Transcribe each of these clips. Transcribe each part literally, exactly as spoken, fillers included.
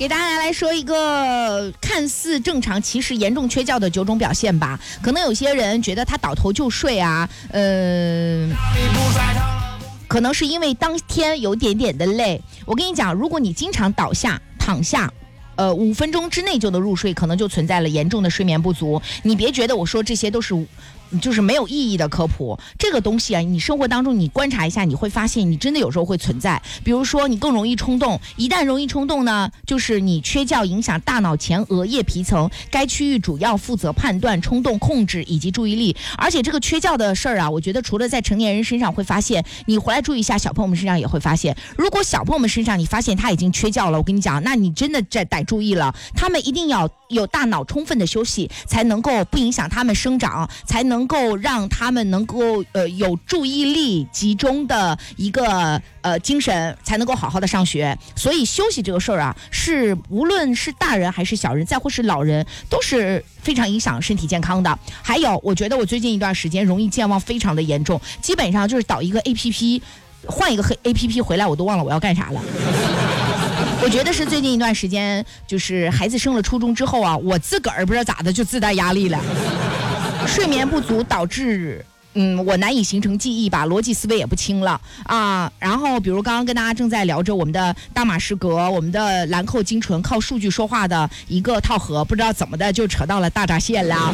给大家来说一个看似正常，其实严重缺觉的九种表现吧。可能有些人觉得他倒头就睡啊，呃，可能是因为当天有点点的累。我跟你讲，如果你经常倒下、躺下。呃，五分钟之内就能入睡，可能就存在了严重的睡眠不足。你别觉得我说这些都是就是没有意义的科普，这个东西啊，你生活当中你观察一下，你会发现你真的有时候会存在。比如说你更容易冲动，一旦容易冲动呢，就是你缺觉影响大脑前额叶皮层，该区域主要负责判断、冲动控制以及注意力。而且这个缺觉的事儿啊，我觉得除了在成年人身上会发现，你回来注意一下，小朋友们身上也会发现。如果小朋友们身上你发现他已经缺觉了，我跟你讲，那你真的在得注意了，他们一定要有大脑充分的休息，才能够不影响他们生长，才能够让他们能够呃有注意力集中的一个呃精神，才能够好好的上学。所以休息这个事儿啊，是无论是大人还是小人，再或是老人，都是非常影响身体健康的。还有，我觉得我最近一段时间容易健忘非常的严重，基本上就是导一个 A P P， 换一个 A P P 回来，我都忘了我要干啥了。我觉得是最近一段时间，就是孩子升了初中之后啊，我自个儿不知道咋的就自带压力了，睡眠不足导致嗯我难以形成记忆吧，逻辑思维也不清了啊。然后比如刚刚跟大家正在聊着我们的大马士革，我们的兰蔻精纯靠数据说话的一个套盒，不知道怎么的就扯到了大闸蟹了。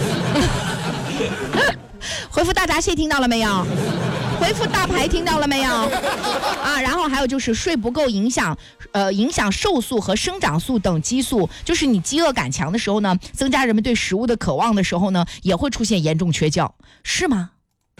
回复大闸蟹听到了没有？回复大牌听到了没有？啊，然后还有就是睡不够影响，呃，影响瘦素和生长素等激素，就是你饥饿感强的时候呢，增加人们对食物的渴望的时候呢，也会出现严重缺觉，是吗？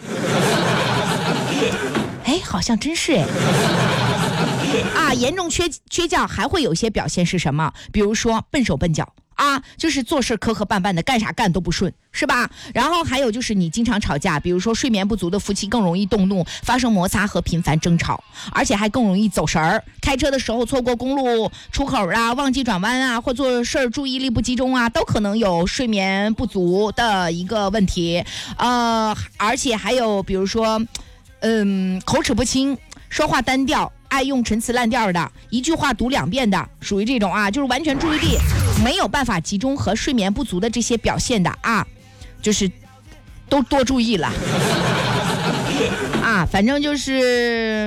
哎，好像真是哎。啊，严重缺缺觉还会有一些表现是什么？比如说笨手笨脚。啊，就是做事磕磕绊绊的，干啥干都不顺，是吧？然后还有就是你经常吵架，比如说睡眠不足的夫妻更容易动怒，发生摩擦和频繁争吵，而且还更容易走神儿。开车的时候错过公路出口啊，忘记转弯啊，或做事儿注意力不集中啊，都可能有睡眠不足的一个问题。呃，而且还有比如说，嗯，口齿不清，说话单调，爱用陈词滥调的，一句话读两遍的，属于这种啊，就是完全注意力没有办法集中和睡眠不足的这些表现的啊，就是都多注意了啊。反正就是、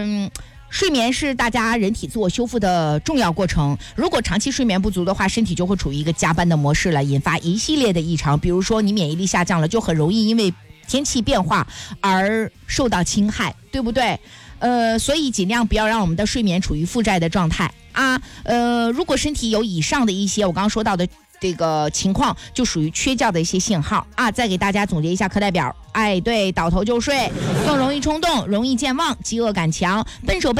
嗯、睡眠是大家人体自我修复的重要过程，如果长期睡眠不足的话，身体就会处于一个加班的模式了，引发一系列的异常。比如说你免疫力下降了，就很容易因为天气变化而受到侵害，对不对？呃，所以尽量不要让我们的睡眠处于负债的状态啊。呃，如果身体有以上的一些我刚刚说到的这个情况，就属于缺觉的一些信号啊。再给大家总结一下课代表，哎，对，倒头就睡，更容易冲动，容易健忘，饥饿感强，笨手笨